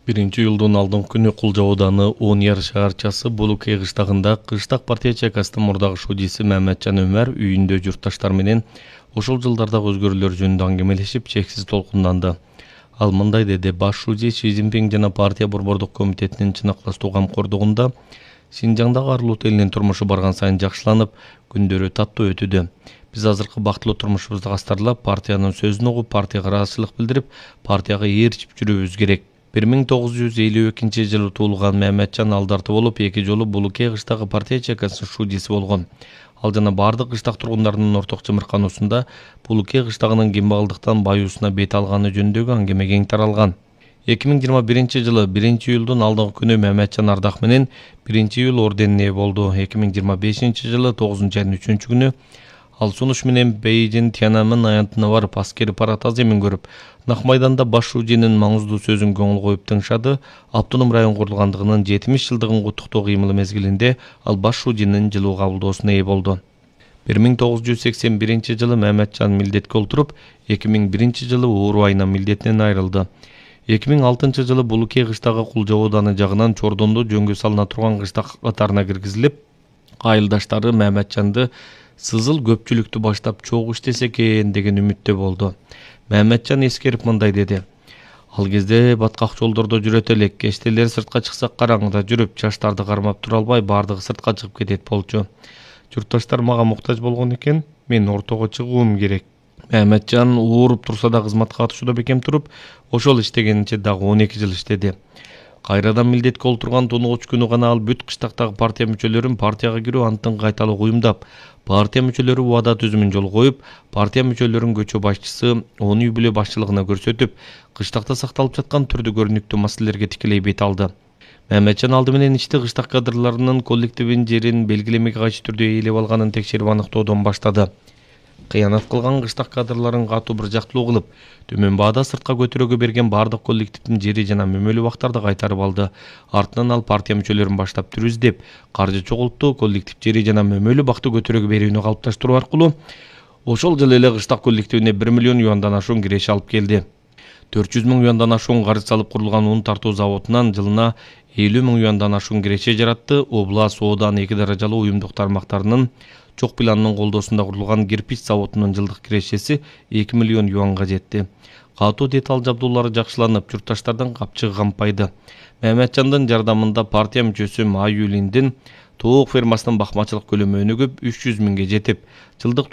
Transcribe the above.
1-июлдун алдыңкы күнү Кулжа ауданы Ооньяр шаарчасы Булукей кыштагында Кыштак партия чайкасынын мурдагы шудиси Маматжан Өмөр үйүндө журтташтар менен ошол жылдардагы өзгөрүүлөр жөнүндө аңгемелешип, чексиз толкунданды. Ал мындай деди: баш шуди Си Цзиньпин жана партия борбордук комитетинин чыныктастуу камкордугунда Синжаңдагы Арлут элинин турмушу барган сайын жакшыланып, күндөрү таттуу өтүүдө. Биз азыркы бактылуу турмушубузду астарлап, партиянын сөзүн угуп, партияга ыраазычылык билдирип, партияга ээрчип жүрүүбүз керек. 1952 жылы туулган Маматжан алдарты болуп, 2 жолу Булукей кыштагы партия чайкасынын шудиси болгон. Ал жана бардык кыштак тургундарынын орток чымыркануусунда Булукей кыштагынын кембагалдыктан баюусуна бет алганы жөнүндөгү аңгеме кең таралган. 2021 жылы 1-июлдун алдыңкы күнү Маматжан ардак менен 1-июл орденине ээ болду. 2025 жылы 9 айдын 3-күнү ал сунуш менен Бейжин Тяньаньмэнь аянтына барып, аскери парад аземин көрүп, Нак майданда баш шудинин маңыздуу сөзүн көңүл коюп тыңшады. Автоном район курулгандыгынын 70 жылдыгын куттуктоо кыймылы мезгилинде ал баш шудинин жылуу кабылдоосуна ээ болду. 1981 жылы Маматжан милдетке олтуруп, 2001 жылы оору айынан милдетинен айрылды. 2006 жылы Булукей кыштагы Кулжа ауданы жагынан Чордондо жөнгө салына турган кыштак катарына киргизилип, айылдаштары Маматжанды сызыл көпчүлүктү баштап чогуу иштесе экен деген үмүттө болду. Маматжан эскерип мындай деди: ал кезде баткак жолдордо жүрөт элек, кечтелер сыртка чыксак караңгыда жүрүп, жаштарды кармап тура албай бардыгы сыртка чыгып кетет болчу. Журтташтар мага муктаж болгон экен, мен ортого чыгуум керек. Маматжан ооруп турса да кызматка катышууда бекем туруп, ошол иштегенинче дагы 12 жыл иштеди. Кайрадан милдетке олтурган 9 күнү гана ал бүт кыштактагы партия мүчөлөрүн партияга кирүү антын кайталуу уюмдап, партия мүчөлөрү убада түзүмүн жолго коюп, партия мүчөлөрүн көчө башчысы 10 үй бүлө башчылыгына көрсөтүп, кыштакта сакталып жаткан түрдүү көрүнүктүү маселелерге тикелей бет алды. Маматжан алды менен ишти кыштак кадрларынын коллективин жерин белгилемеге кайшы түрдө ээлеп алганын текшерип аныктоодон баштады. Кыянат кылган кыштак кадрларын катуу бир жактылуу кылып, төмөн баада сыртка көтөрөгө берген бардык коллективдин жери жана мөмөлүү бактарды кайтарып алды. Артынан ал партия мүчөлөрүн баштап түрүздеп, каржы чогултту, коллектив жери жана мөмөлүү бакты көтөрөгө берүүнү калыпташтыруу аркылуу ошол жылы эле кыштак коллективине 1 миллион юандан ашуун киреше алып келди. 400 000 юандан ашуун каржы салып курулган ун тартуу заводунан жылына 50 000 юандан ашуун киреше жаратты. Облас Оодан 2 даражалуу уюмдук тармактарынын чок планынын колдоосунда курулган кирпич заводунун жылдык кирешеси 2 миллион юанга жетти. Катуу деталь жабдуулары жакшыланып, журтташтардын капчыгы кампайды. Маматжандын жардамында партия мүчөсү Ма Юлиндин тоок фермасынын бакмачылык көлөмү өнүгүп 300 000ге жетип, жылдык